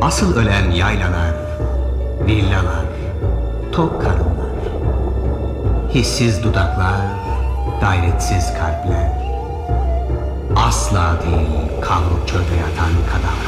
Asıl ölen yaylalar, villalar, tok karınlar, hissiz dudaklar, gayretsiz kalpler, asla değil kavruk çölde yatan kadavra.